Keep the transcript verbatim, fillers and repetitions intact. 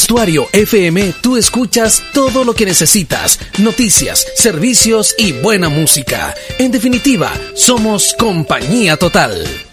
Estuario F M tú escuchas todo lo que necesitas, noticias, servicios y buena música. En definitiva, somos Compañía Total.